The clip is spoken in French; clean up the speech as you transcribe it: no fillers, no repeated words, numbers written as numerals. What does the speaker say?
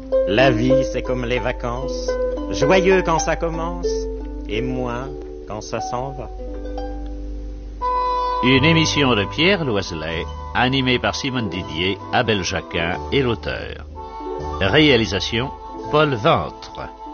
La vie, c'est comme les vacances, joyeux quand ça commence, et moins quand ça s'en va. Une émission de Pierre Loiselet, animée par Simone Didier, Abel Jacquin et l'auteur. Réalisation, Paul Ventre.